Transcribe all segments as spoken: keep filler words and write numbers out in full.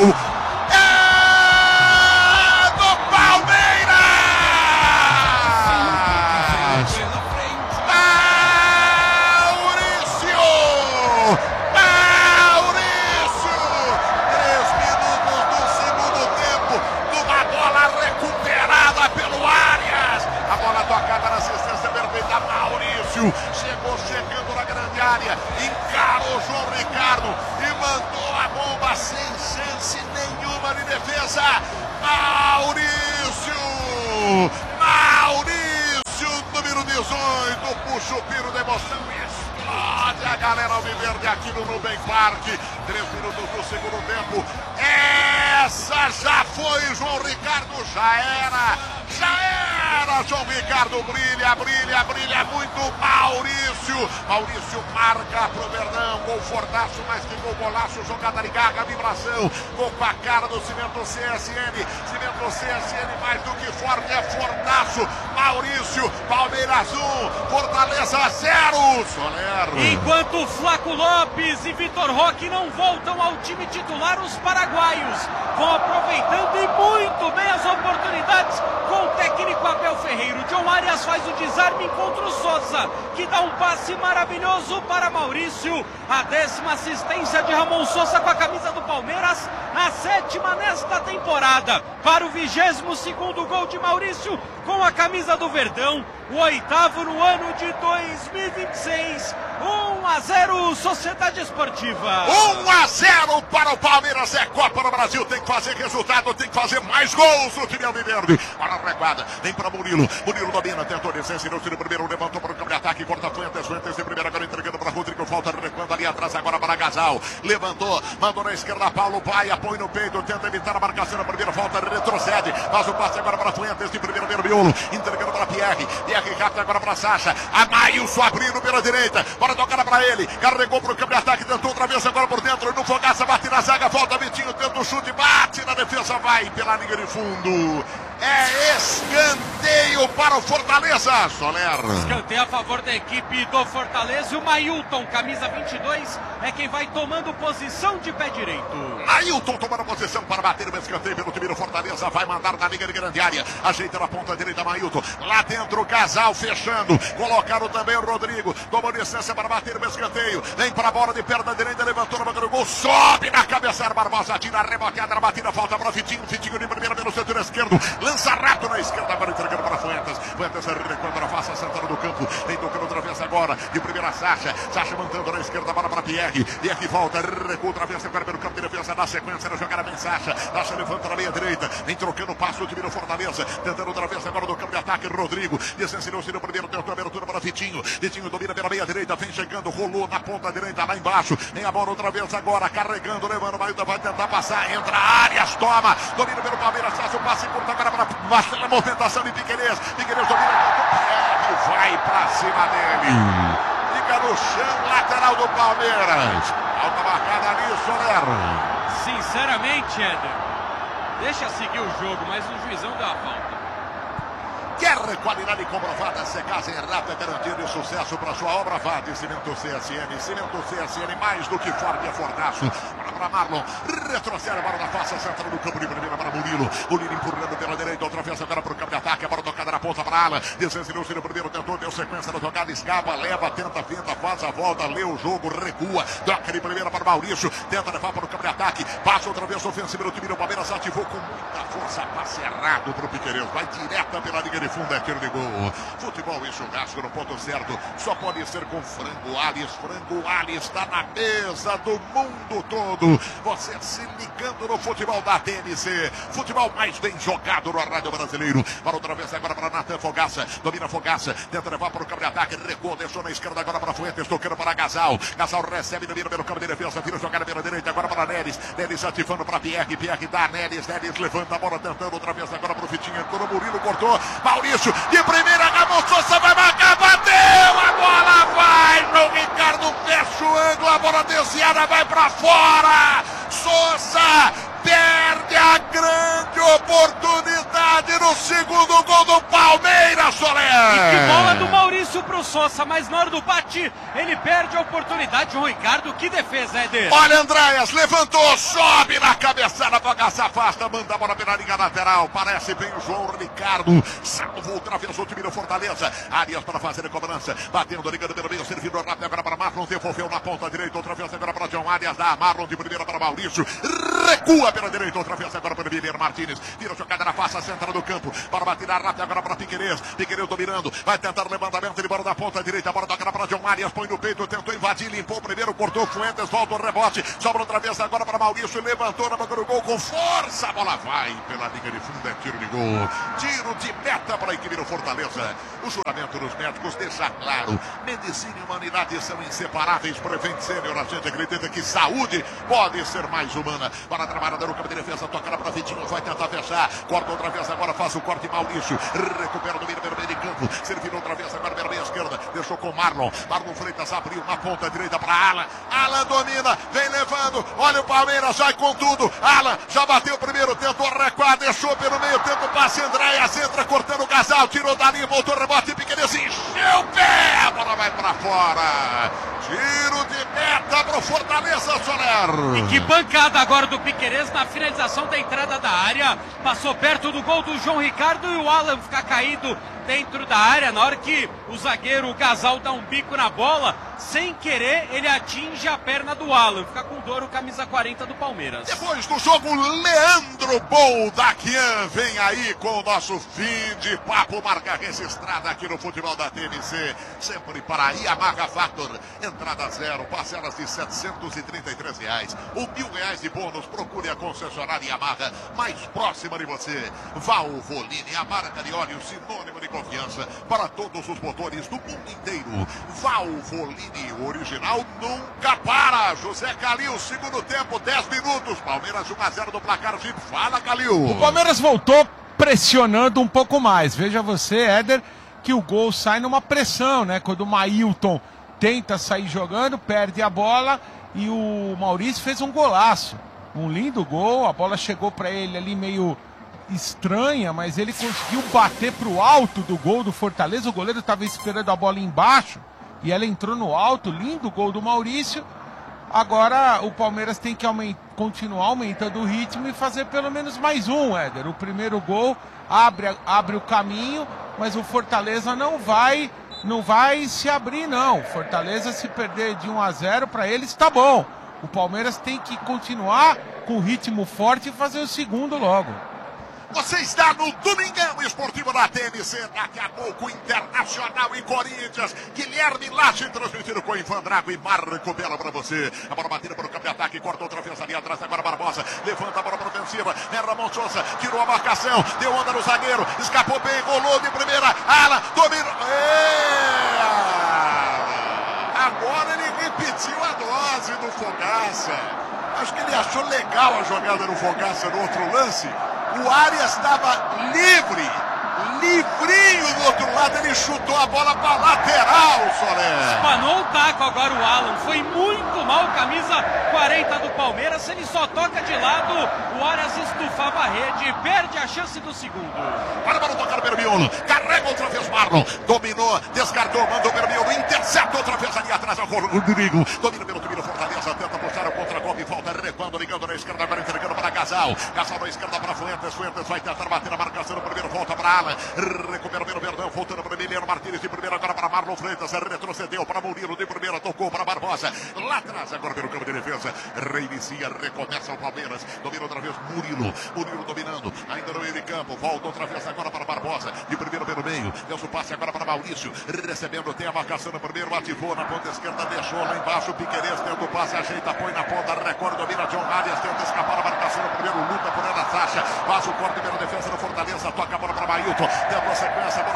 É do Palmeiras! Maurício! Maurício! Três minutos do segundo tempo, numa bola recuperada pelo Arias. A bola tocada na assistência perfeita, Maurício chegou chegando na grande área, encarou o João Ricardo e mandou a bomba sem chance nenhuma de defesa. Maurício! Maurício, número dezoito, puxa o piro da emoção, explode a galera alviverde aqui no Nubank Park. Três minutos do segundo tempo. Essa já foi, João Ricardo, já era, já era, João Ricardo, brilha, brilha, brilha muito, Maurício, Maurício marca pro Verdão, gol fortaço, mais que gol, golaço, jogada de garra, vibração, gol com a cara do Cimento C S N, Cimento C S N mais do que forte, é fortaço, Maurício, Palmeiras um, Fortaleza zero, Soler. Enquanto Flaco Lopes e Vitor Roque não voltam ao time titular, os paraguaios vão aproveitando e muito bem as oportunidades com o técnico Abel Ferreiro. John Arias faz o desarme contra o Sosa, que dá um passe maravilhoso para Maurício. A décima assistência de Ramon Sosa com a camisa do Palmeiras, a sétima nesta temporada. Para o vigésimo segundo gol de Maurício com a camisa do Verdão, o oitavo no ano de dois mil e vinte e seis. um a zero, Sociedade Esportiva. um a zero para o Palmeiras, é Copa do Brasil, tem que fazer resultado, tem que fazer mais gols no time alviverde. Olha a recuada, vem para Murilo, Murilo domina, tentou descer, no tiro primeiro, levantou para o campo de ataque, corta Fuentes, Fuentes de primeira, agora entregando para Rodrigo, falta recuando ali atrás, agora para Gasal, levantou, mandou na esquerda, Paulo Paia, põe no peito, tenta evitar a marcação na primeira falta, retrocede, faz o passe agora para Fuentes, de primeira, meio miolo, entregando para Pierre, Pierre rápido agora para Sacha, Amailson abrindo pela direita, bora tocar para ele, carregou para o campo de ataque, tentou outra vez agora por dentro, no Fogaça, bate na zaga, volta Vitinho, tenta o chute, bate na defesa, vai pela linha de fundo. É escanteio para o Fortaleza, Soler. Escanteio a favor da equipe do Fortaleza. E o Mailton, camisa vinte e dois, é quem vai tomando posição de pé direito. Mailton tomando posição para bater o escanteio pelo time do Fortaleza. Vai mandar na linha de grande área. Ajeita na ponta direita, Mailton. Lá dentro o Casal fechando. Colocaram também o Rodrigo. Tomou licença para bater o escanteio. Vem para a bola de perna direita. Levantou na boca do gol. Sobe na cabeça. Barbosa tira a rebocada na batida. Falta para o Vitinho. Vitinho de primeira pelo setor esquerdo. Lança rato na esquerda, agora entregando para Fuentes. Fuentes recuando na face central do campo. Vem tocando outra vez agora. De primeira, Sacha. Sacha mantendo na esquerda, bola para Pierre. Pierre volta, recua outra vez agora pelo campo de defesa. Na sequência, na jogada vem Sacha. Sacha levanta na meia direita. Vem trocando o passo, o time do Fortaleza. Tentando outra vez agora no campo de ataque. Rodrigo. Desensinou-se no primeiro, tentou a abertura para Vitinho. Vitinho domina pela meia direita. Vem chegando, rolou na ponta direita, lá embaixo. Vem a bola outra vez agora, carregando, levando. Mailton vai tentar passar. Entra Arias, toma. Domina pelo Palmeiras. Faz o passe curto agora para a movimentação de Piquerez. Piquerez domina e vai pra cima dele. Fica no chão, lateral do Palmeiras. Alta marcada ali, Soler. Sinceramente, Éder, deixa seguir o jogo, mas o juizão deu a falta. Quer qualidade comprovada, secagem rápida, garantindo sucesso para sua obra. Vá de Cimento C S N. Cimento C S N, mais do que forte, é fortaço. Para, para Marlon, retrocede a bola na face central do campo de primeira para Murilo. Murilo empurrando pela direita, outra vez agora para o campo de ataque. A bola tocada na ponta para a ala. Desensinou-se no primeiro, tentou, deu sequência na jogada, escapa, leva, tenta, tenta, faz a volta, lê o jogo, recua. Toca de primeira para Maurício, tenta levar para o campo de ataque. Passa outra vez ofensiva no time do Palmeiras, ativou com muita força, passe errado para o Piquerez. Vai direta pela linha de fundo, é tiro de gol. Futebol e churrasco no ponto certo. Só pode ser com Frango Alis. Frango Alis está na mesa do mundo todo. Você se ligando no futebol da T N C. Futebol mais bem jogado no rádio brasileiro. Para outra vez agora para Natan Fogaça. Domina Fogaça. Tenta levar para o campo de ataque. Recuou, deixou na esquerda agora para Fuentes. Tocando para Gasal. Gasal recebe, domina pelo campo de defesa. Vira jogada pela direita agora para Neres. Neres ativando para Pierre. Pierre dá Neres. Neres levanta a bola tentando outra vez agora para o Vitinho. Entrou no Murilo, cortou. Maurício. De primeira, Ramon Sosa vai marcar, bateu, a bola vai, João Ricardo fecha o ângulo, a bola desviada vai pra fora, Sosa perde a grande oportunidade o segundo gol do Palmeiras, Soler! E que bola do Maurício pro Sosa, mas na hora do bate, ele perde a oportunidade. João Ricardo, que defesa, Éder! Olha, Andréas, levantou, sobe na cabeçada, toca, se afasta, manda a bola pela linha lateral. Parece bem o João Ricardo. Salvou outra vez o time do Fortaleza. Arias para fazer a cobrança. Batendo, ligando pelo meio, servindo rápido agora para Marlon. Devolveu na ponta direita, outra vez agora para John Arias. Dá Marlon de primeira para Maurício. Recua pela direita, outra vez agora para Guilherme Martínez. Vira a jogada na face, central do campo. Para bater rápido agora para Piquerez. Piquerez dominando. Vai tentar o levantamento de bola da ponta direita. A bola toca para John Arias. Põe no peito, tentou invadir, limpou o primeiro, cortou Fuentes, volta o rebote. Sobra outra vez agora para Maurício. Levantou na boca do gol com força. A bola vai pela linha de fundo. É tiro de gol. Tiro de meta para a equipe do Fortaleza. O juramento dos médicos deixa claro: medicina e humanidade são inseparáveis. Prevent Sênior, a gente acredita que saúde pode ser mais humana. Para a trabalhada no campo de defesa, toca para Vitinho, vai tentar fechar. Corta outra vez agora, faz o corte Maurício. Recupera o domínio pelo meio de campo. Servindo outra vez agora pela meia esquerda. Deixou com Marlon. Marlon Freitas abriu na ponta direita para Alan. Alan domina, vem levando. Olha o Palmeiras, vai com tudo. Alan já bateu o primeiro, tentou recuar, deixou pelo meio, tenta o passe. Andréas entra cortando o Gasal, tirou dali, voltou rebote, Piquerez encheu o pé, a bola vai pra fora. Tiro de meta pro Fortaleza, Soler. E que bancada agora do Piquerez na finalização da entrada da área. Passou perto do gol do João Ricardo e o Alan fica caído dentro da área. Na hora que o zagueiro, o Gasal, dá um bico na bola, sem querer, ele atinge a perna do Alan. Fica com dor o camisa quarenta do Palmeiras. Depois do jogo, Leandro Boldaquian vem aí com o nosso fim de papo, marca registrada aqui no futebol da T N C, sempre para a Yamaha Factor. Entrada zero, parcelas de setecentos e trinta e três reais ou mil reais de bônus. Procure a concessionária Yamaha mais próxima de você. Valvoline, a marca de óleo sinônimo de confiança para todos os motores do mundo inteiro. Valvoline, original nunca para. José Calil, segundo tempo, dez minutos. Palmeiras um a zero do placar. Fala, Calil. O Palmeiras voltou pressionando um pouco mais. Veja você, Éder, que o gol sai numa pressão, né? Quando o Mailton tenta sair jogando, perde a bola e o Maurício fez um golaço. Um lindo gol, a bola chegou para ele ali meio estranha, mas ele conseguiu bater para o alto do gol do Fortaleza. O goleiro estava esperando a bola embaixo e ela entrou no alto. Lindo gol do Maurício. Agora o Palmeiras tem que aument... continuar aumentando o ritmo e fazer pelo menos mais um, Éder. O primeiro gol abre, abre o caminho, mas o Fortaleza não vai, não vai se abrir, não. Fortaleza, se perder de um a zero, para eles está bom. O Palmeiras tem que continuar com o ritmo forte e fazer o segundo logo. Você está no Domingão Esportivo da T N C. Daqui a pouco, Internacional e Corinthians. Guilherme Lache transmitindo com Ivan Drago e Marco Bela para você. A bola batida para o campo de ataque. Corta outra vez ali atrás. Agora Barbosa. Levanta a bola para ofensiva. É Ramon Souza. Tirou a marcação. Deu onda no zagueiro. Escapou bem. Rolou de primeira. Alan dominou. É... Agora ele repetiu a dose do Fogaça. Acho que ele achou legal a jogada do Fogaça no outro lance. O Arias estava livre, livrinho do outro lado, ele chutou a bola para lateral, Soler. Espanou o taco agora o Alan, foi muito mal, camisa quarenta do Palmeiras. Ele só toca de lado, o Arias estufava a rede, perde a chance do segundo. Para para tocar o Bermiolo, carrega outra vez Marlon, dominou, descartou, mandou o Bermiolo, intercepta outra vez ali atrás, o Rodrigo, domina pelo time do Fortaleza, tenta puxar o contra-golpe, volta recuando, ligando na esquerda, agora entregando para Gasal, Gasal na esquerda para Fuentes, Fuentes vai tentar bater a marcação no primeiro, volta para Alan, recupera pelo Verdão, voltando para Emiliano Martínez de primeira, agora para Marlon Freitas, retrocedeu para Murilo de primeira, tocou para Barbosa, lá atrás, agora pelo campo de defesa, reinicia, recomeça o Palmeiras, domina outra vez Murilo, Murilo dominando, ainda no meio de campo, volta outra vez agora para Barbosa, de primeiro pelo meio, deu o passe agora para Maurício, recebendo, tem a marcação no primeiro, ativou na ponta esquerda, deixou lá embaixo, Piquerez tenta o passe, ajeita, põe na ponta, recorda, domina John Arias, tenta escapar a marcação no primeiro, luta por ela, Sacha, faz o corte pela defesa do Fortaleza, toca a bola para Mailton, deu a sequência, a bola chutada,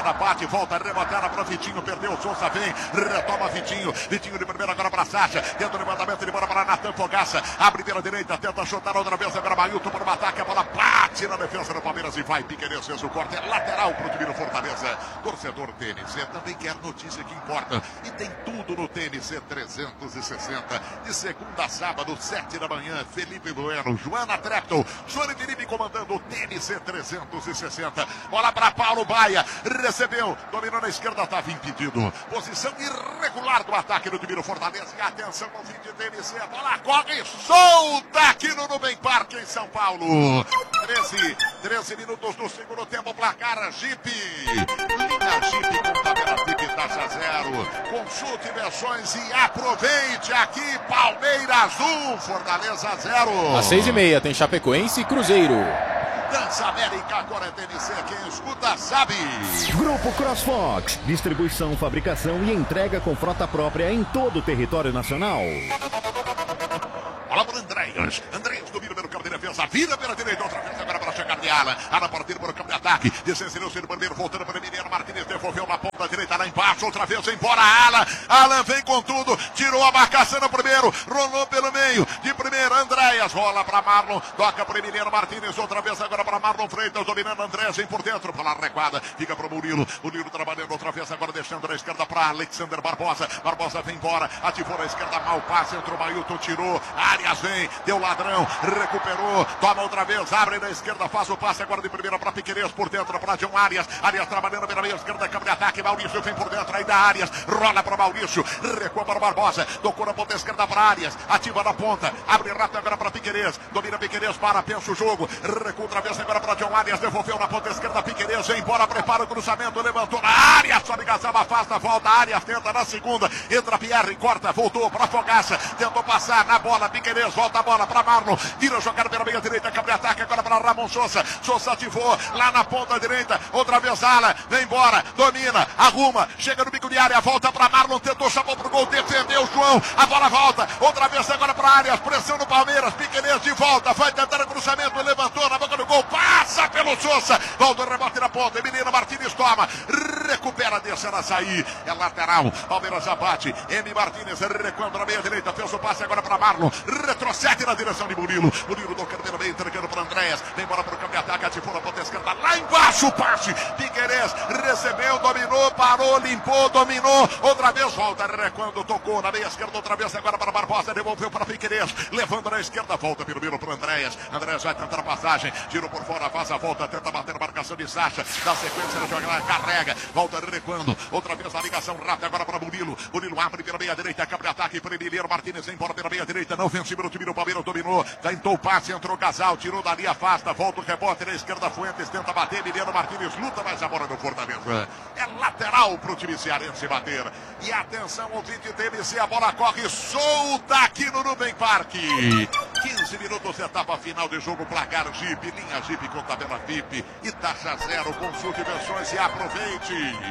para Pati, volta rebotada para Vitinho, perdeu, Souza vem, retoma Vitinho, Vitinho de primeira agora para Sacha, tenta o levantamento de bola para Natan Fogaça, abre pela direita, tenta chutar outra vez, agora Mailton para o ataque, a bola bate na defesa do Palmeiras e vai, Piquerez fez o corte, é lateral para o time do Fortaleza. Torcedor T N C também quer notícia que importa e tem tudo no T N C trezentos e sessenta, de segunda a sábado, sete da manhã, Felipe Bueno, Joana Trepton, Joane Felipe comandando o T N C trezentos e sessenta, bola para Paulo Baia, recebeu, dominou na esquerda, estava impedido, posição irregular do ataque do time do Fortaleza, e atenção no fim de T N C, a bola corre solta aqui no Nubem Parque em São Paulo, treze, treze minutos do segundo tempo, placar Jeep, linha Jeep com tabela Jeep taxa zero, consulte versões e aproveite aqui, Palmeiras um, Fortaleza zero. Às seis e meia tem Chapecoense e Cruzeiro. Dança América, agora é T N C, quem escuta sabe. Grupo CrossFox, distribuição, fabricação e entrega com frota própria em todo o território nacional. Bola para Andréas, Andréas domina pelo campo de defesa, vira pela direita, outra vez agora para chegar de Alan, Alan partindo para o campo de ataque, desceu o Bandeiro, voltando para o Mineiro, Martínez devolveu na ponta direita lá embaixo, outra vez embora Alan, Alan vem com tudo, tirou a marcação no primeiro, rolou pelo meio, de primeira Andréas, rola para Marlon, toca para o Mineiro, Martínez, outra vez agora para Marlon Freitas, dominando Andréas, vem por dentro, para a recuada, fica para o Murilo, Murilo trabalhando outra vez agora, deixando na esquerda para Alexander Barbosa, Barbosa vem embora, ativou na esquerda, mal passe, entrou Mailton, tirou, Arias vem, deu ladrão, recuperou, toma outra vez, abre na esquerda, faz o passe agora de primeira para Piquerez, por dentro para John Arias, Arias trabalhando pela meia esquerda, campo de ataque, Maurício vem por dentro, ainda Arias, rola para Maurício, recua para Barbosa, tocou na ponta esquerda para Arias, ativa na ponta, abre rápido agora para Piquerez, domina Piquerez, para, pensa o jogo, recua outra vez agora para John Arias, devolveu na ponta esquerda, Piquerez vem embora, prepara o cruzamento, levantou na área, sobe Gazaba, afasta, volta, Arias tenta na segunda, entra Pierre, corta, voltou para Fogaça, tentou passar na bola, Piquerez volta a bola para Marlon, vira jogar pela meia direita, campo de ataque agora para Ramon Souza, Souza ativou lá na ponta direita, outra vez Ala, vem embora, domina, arruma, chega no bico de área, volta para Marlon, tentou, chamou pro gol, defendeu João, a bola volta, outra vez agora para Arias, pressão no Palmeiras, Piquerez de volta, vai tentar o cruzamento, levantou na boca do gol, passa pelo Souza, volta o rebote na ponta, Emiliano Martínez toma, recupera, deixa ela sair, é lateral, Palmeiras abate, M. Martínez recuando na meia direita, fez o passe agora para Marlon, retrocede na direção de Murilo, Murilo tocando pelo meio, entregando para Andréas, vem embora para o campo de ataque, ativou na ponta esquerda, lá embaixo o passe, Piquerez recebeu, dominou, parou, limpou, dominou, outra vez volta, recuando, tocou na meia esquerda, outra vez agora para Barbosa, devolveu para Piquerez, levando na esquerda, volta pelo meio para Andréas, Andréas vai tentar a passagem, girou por fora, faz a volta, tenta bater a marcação de Sacha, na sequência ele joga, carrega, volta recuando, outra vez a ligação rápida agora para Murilo, Murilo abre pela meia direita, campo de ataque para Emiliano Martínez, vem embora pela meia direita, não vence o time do Palmeiras, dominou, tentou o passe, entrou Casal, tirou dali, afasta, volta o rebote na esquerda, Fuentes tenta bater, Emiliano Martínez luta, mas a bola do Fortaleza é lateral pro time cearense bater, e atenção, ouvinte T N C, a bola corre solta aqui no Nubem Parque, quinze minutos, etapa final de jogo, placar Jeep, linha Jeep com tabela V I P e taxa zero, consulte versões e aproveite.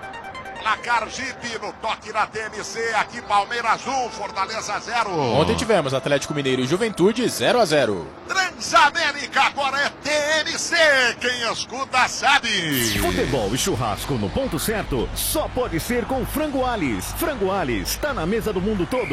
Placar Jeep no toque na T N C, aqui Palmeiras um, Fortaleza zero. Ontem tivemos Atlético Mineiro e Juventude zero a zero. Transamérica, agora é T N C, quem escuta sabe. Futebol e churrasco no ponto certo só pode ser com Frango Alis. Frango Alis, tá na mesa do mundo todo.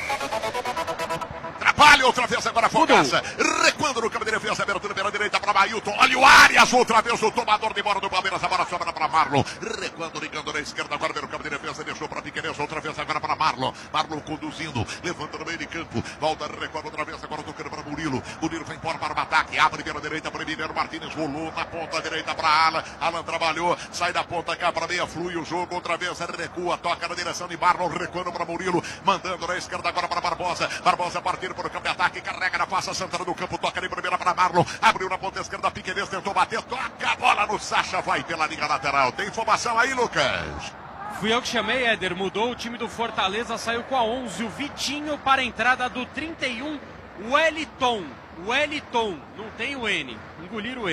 Trabalha outra vez agora Fogaça, recuando no campo de defesa, abertura pela direita para Mailton, olha o Arias, outra vez o tomador de bola do Palmeiras, a bola sobra para Marlon, recuando, ligando na esquerda, agora pelo campo de defesa, deixou para Piquerez, outra vez agora para Marlon, Marlon conduzindo, levanta no meio de campo, volta, recuando outra vez, agora tocando para Murilo, Murilo vem embora para o ataque, abre pela direita para Emiliano Martínez, rolou na ponta direita para Alan, Alan trabalhou, sai da ponta cá para meia, flui o jogo, outra vez recua, toca na direção de Marlon, recuando para Murilo, mandando na esquerda agora para Barbosa, Barbosa partindo para o campo de ataque, carrega na passa Santana do campo, toca de primeira para Marlon, abriu na ponta esquerda, Piquerez tentou bater, toca a bola no Sacha, vai pela linha lateral. Tem informação aí, Lucas? Fui eu que chamei, Éder, mudou o time do Fortaleza, saiu com a onze, o Vitinho para a entrada do trinta e um, Wellington, Wellington, não tem o N, engolir o N.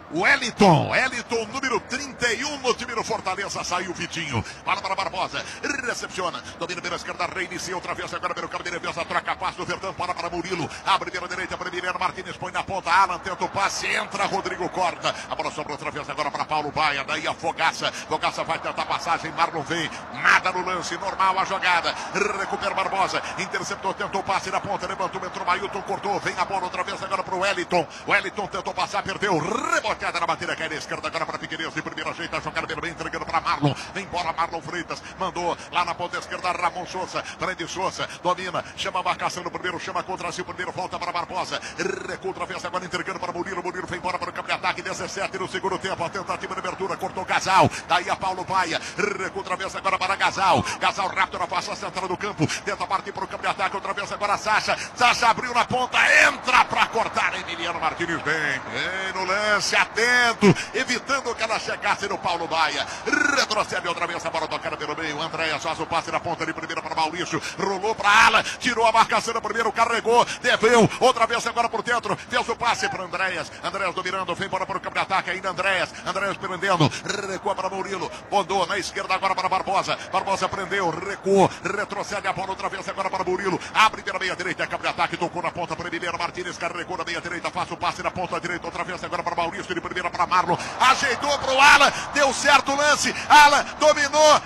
Wellington, Wellington, número trinta e um no time do Fortaleza, saiu o Vitinho, bola para Barbosa, recepciona, domina pela esquerda, reinicia outra vez, agora pelo campo de defesa, troca passe do Verdão, para para Murilo, abre pela direita para Emiliano Martins, põe na ponta, Alan tenta o passe, entra, Rodrigo corta, a bola sobra outra vez agora para Paulo Baia, daí a Fogaça, Fogaça vai tentar passagem, Marlon vem, nada no lance, normal a jogada, recupera Barbosa, interceptou, tentou o passe na ponta, levantou, entrou Mailton, cortou, vem a bola outra vez agora para o Wellington, Wellington tentou passar, perdeu, reboteada na bateria, cai na esquerda agora para Figueirense, de primeira ajeita a jogada pelo bem, entregando para Marlon, vem embora Marlon Freitas, mandou lá na ponta esquerda, Ramon Souza, prende Souza, domina, chama a marcação no primeiro, chama contra si o primeiro, volta para Barbosa, recua outra vez agora entregando para Murilo, Murilo vem embora para o campo de ataque, dezessete no segundo tempo, a tentativa de abertura, cortou Gasal, daí a Paulo Baia, recua outra vez agora para Gasal, Gasal rápido na face central do campo, tenta partir para o campo de ataque, outra vez agora Sacha, Sacha abriu na ponta, entra para cortar, Emiliano Martins bem, bem no lance, atento, evitando que ela chegasse no Paulo Baia, retrocede outra vez a bola tocada pelo meio, Andréas faz o passe na ponta de primeira para Maurício, rolou para Ala, tirou a marcação no primeiro, carregou, deveu, outra vez agora por dentro, fez o passe para Andréas, Andréas dominando, vem embora para o campo de ataque, ainda Andréas, Andréas prendendo, recua para Murilo, bondou na esquerda agora para Barbosa, Barbosa prendeu, recuou, retrocede a bola outra vez agora para Murilo, abre pela meia direita, é campo de ataque, tocou na ponta para Emiliano Martins, carregou na meia direita, faz o passe na ponta direita, outra vez agora para Maurício, de primeira para Marlon, ajeitou para o Alan, deu certo o lance, Alan dominou,